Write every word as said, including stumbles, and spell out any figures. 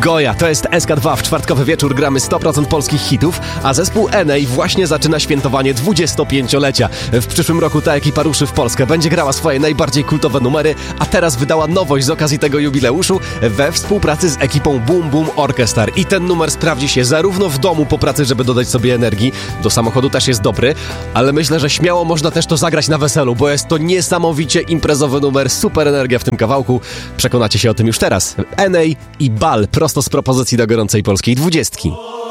Goja, to jest S K dwa, w czwartkowy wieczór gramy sto procent polskich hitów, a zespół N A właśnie zaczyna świętowanie dwudziestopięciolecia. W przyszłym roku ta ekipa ruszy w Polskę, będzie grała swoje najbardziej kultowe numery, a teraz wydała nowość z okazji tego jubileuszu we współpracy z ekipą Boom Boom Orchestra. I ten numer sprawdzi się zarówno w domu po pracy, żeby dodać sobie energii, do samochodu też jest dobry, ale myślę, że śmiało można też to zagrać na weselu, bo jest to niesamowicie imprezowy numer, super energia w tym kawałku. Przekonacie się o tym już teraz. N A i Bal, prosto z propozycji do gorącej polskiej dwudziestki.